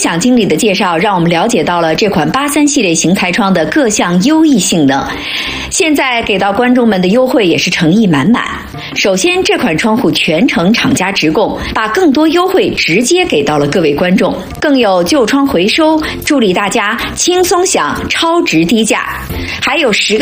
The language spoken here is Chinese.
享经理的介绍，让我们了解到了这款83系列型台窗的各项优异性能。现在给到观众们的优惠也是诚意满满。首先，这款窗户全程厂家直供，把更多优惠直接给到了各位观众，更有旧窗回收，助力大家轻松享超值低价，还有10个